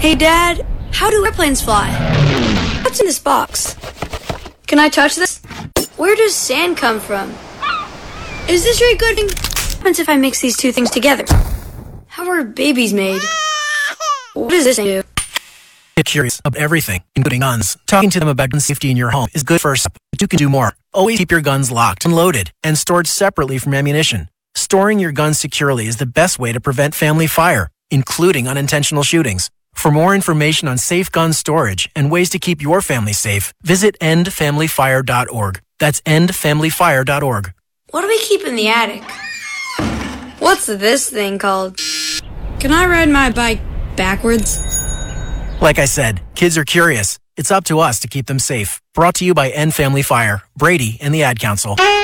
Hey, Dad, how do airplanes fly? What's in this box? Can I touch this? Where does sand come from? Is this really good? What happens if I mix these two things together? How are babies made? What does this do? Get curious about everything, including guns. Talking to them about gun safety in your home is good first step, but you can do more. Always keep your guns locked and loaded and stored separately from ammunition. Storing your guns securely is the best way to prevent family fire, including unintentional shootings. For more information on safe gun storage and ways to keep your family safe, visit endfamilyfire.org. That's endfamilyfire.org. What do we keep in the attic? What's this thing called? Can I ride my bike backwards? Like I said, kids are curious. It's up to us to keep them safe. Brought to you by End Family Fire, Brady, and the Ad Council.